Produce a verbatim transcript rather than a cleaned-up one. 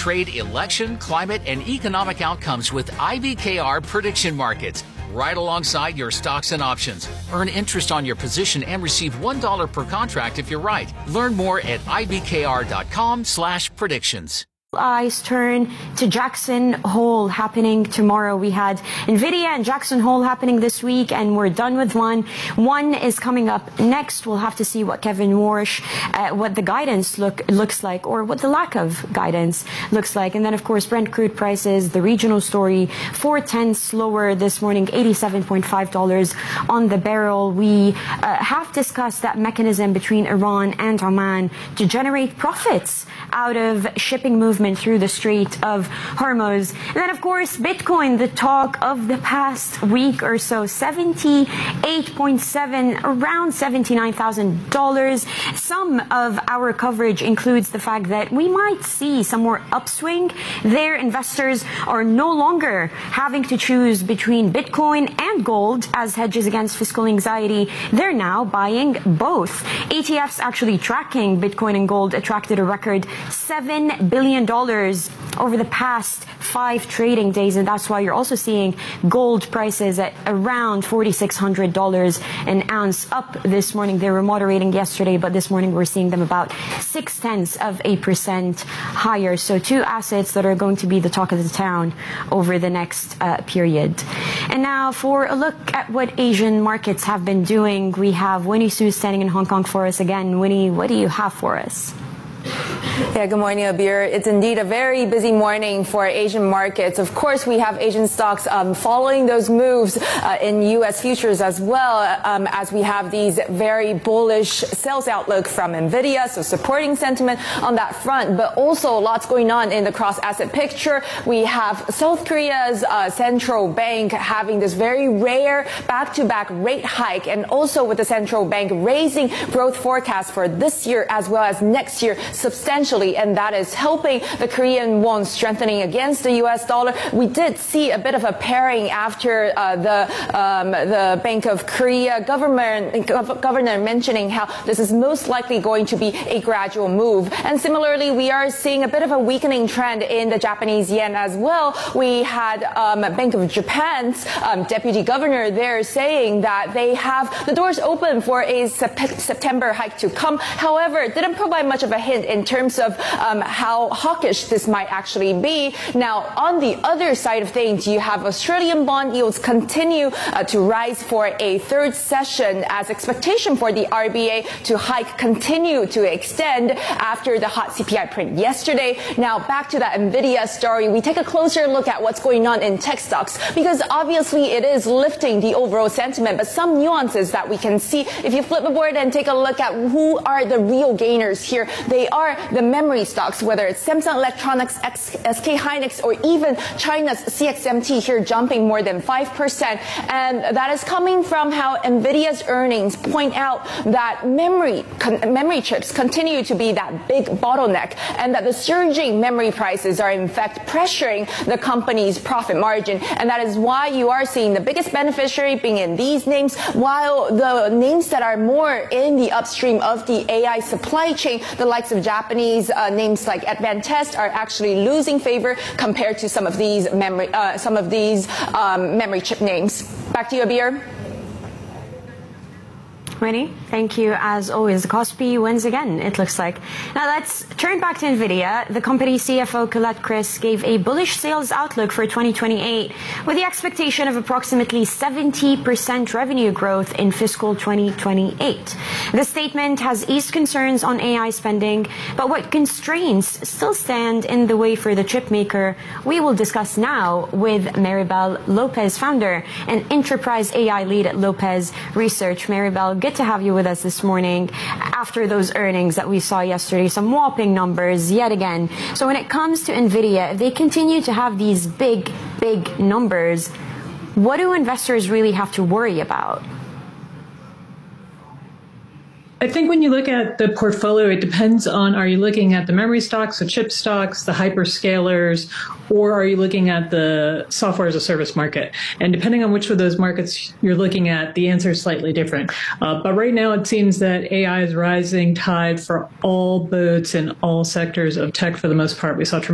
trade election, climate, and economic outcomes with I B K R Prediction Markets, right alongside your stocks and options. Earn interest on your position and receive one dollar per contract if you're right. Learn more at I B K R dot com slash predictions. Eyes turn to Jackson Hole happening tomorrow. We had NVIDIA and Jackson Hole happening this week, and we're done with one. One is coming up next. We'll have to see what Kevin Warsh, uh, what the guidance look looks like, or what the lack of guidance looks like. And then, of course, Brent crude prices, the regional story, four tenths lower this morning, eighty-seven point five dollars on the barrel. We uh, have discussed that mechanism between Iran and Oman to generate profits out of shipping movement through the Strait of Hormuz. And then, of course, Bitcoin, the talk of the past week or so, seventy-eight point seven, around seventy-nine thousand dollars. Some of our coverage includes the fact that we might see some more upswing there. Investors are no longer having to choose between Bitcoin and gold as hedges against fiscal anxiety. They're now buying both. E T Fs actually tracking Bitcoin and gold attracted a record seven billion dollars over the past five trading days, and that's why you're also seeing gold prices at around forty-six hundred dollars an ounce up this morning. They were moderating yesterday, but this morning we're seeing them about six tenths of a percent higher. So two assets that are going to be the talk of the town over the next uh, period. And now for a look at what Asian markets have been doing, we have Winnie Su standing in Hong Kong for us again. Winnie, what do you have for us? Yeah, good morning, Abir. It's indeed a very busy morning for Asian markets. Of course, we have Asian stocks um, following those moves uh, in U S futures as well, um, as we have these very bullish sales outlook from NVIDIA, so supporting sentiment on that front, but also lots going on in the cross-asset picture. We have South Korea's uh, central bank having this very rare back-to-back rate hike, and also with the central bank raising growth forecast for this year as well as next year substantially, and that is helping the Korean won strengthening against the U S dollar. We did see a bit of a pairing after uh, the um, the Bank of Korea government governor mentioning how this is most likely going to be a gradual move. And similarly, we are seeing a bit of a weakening trend in the Japanese yen as well. We had um, Bank of Japan's um, deputy governor there saying that they have the doors open for a September hike to come. However, didn't provide much of a hint in terms of um, how hawkish this might actually be. Now, on the other side of things, you have Australian bond yields continue uh, to rise for a third session as expectation for the R B A to hike continue to extend after the hot C P I print yesterday. Now, back to that NVIDIA story, we take a closer look at what's going on in tech stocks, because obviously it is lifting the overall sentiment, but some nuances that we can see. If you flip the board and take a look at who are the real gainers here, they are the memory stocks, whether it's Samsung Electronics, S K Hynix, or even China's C X M T here jumping more than five percent. And that is coming from how NVIDIA's earnings point out that memory, con- memory chips continue to be that big bottleneck, and that the surging memory prices are in fact pressuring the company's profit margin. And that is why you are seeing the biggest beneficiary being in these names, while the names that are more in the upstream of the A I supply chain, the likes of Japanese uh, names like Advantest, are actually losing favor compared to some of these memory, uh, some of these um, memory chip names. Back to you, Abir. Winnie, thank you as always. Kospi wins again, it looks like. Now let's turn back to NVIDIA. The company C F O Colette Kress gave a bullish sales outlook for twenty twenty-eight with the expectation of approximately seventy percent revenue growth in fiscal twenty twenty-eight. The statement has eased concerns on A I spending, but what constraints still stand in the way for the chip maker, we will discuss now with Maribel Lopez, founder and enterprise A I lead at Lopez Research. Maribel, good to have you with us this morning after those earnings that we saw yesterday. Some whopping numbers yet again. So when it comes to NVIDIA, if they continue to have these big, big numbers, what do investors really have to worry about? I think when you look at the portfolio, it depends on, are you looking at the memory stocks, the chip stocks, the hyperscalers, or are you looking at the software as a service market? And depending on which of those markets you're looking at, the answer is slightly different. Uh, but right now it seems that A I is rising tide for all boats in all sectors of tech for the most part. We saw tremendous